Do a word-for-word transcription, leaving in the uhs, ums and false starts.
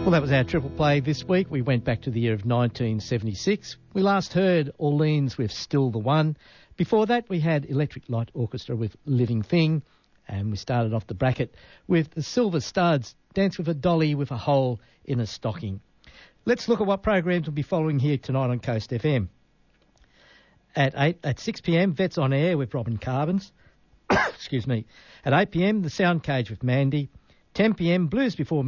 Well, that was our triple play this week. We went back to the year of nineteen seventy-six. We last heard Orleans with Still the One. Before that, we had Electric Light Orchestra with Living Thing. And we started off the bracket with the Silver Studs, Dance with a Dolly with a Hole in a Stocking. Let's look at what programs will be following here tonight on Coast F M. At eight, at six p.m, Vets on Air with Robin Carbons. Excuse me. At eight p.m, The Sound Cage with Mandy. ten p.m, Blues Before